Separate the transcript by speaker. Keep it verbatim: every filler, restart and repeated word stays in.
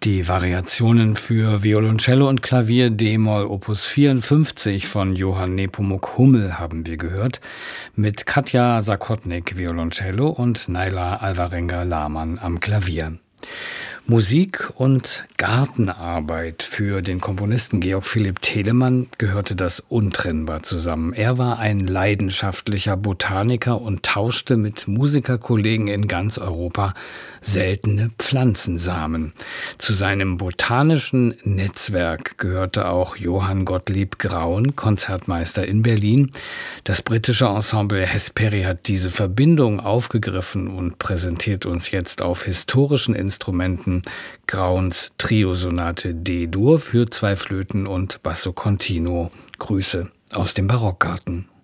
Speaker 1: Die Variationen für Violoncello und Klavier d-Moll Opus vierundfünfzig von Johann Nepomuk Hummel haben wir gehört, mit Katja Sakotnik Violoncello und Naila Alvarenga-Lahmann am Klavier. Musik und Gartenarbeit für den Komponisten Georg Philipp Telemann gehörte das untrennbar zusammen. Er war ein leidenschaftlicher Botaniker und tauschte mit Musikerkollegen in ganz Europa seltene Pflanzensamen. Zu seinem botanischen Netzwerk gehörte auch Johann Gottlieb Graun, Konzertmeister in Berlin. Das britische Ensemble Hesperi hat diese Verbindung aufgegriffen und präsentiert uns jetzt auf historischen Instrumenten Grauns Triosonate D-Dur für zwei Flöten und Basso Continuo. Grüße aus dem Barockgarten.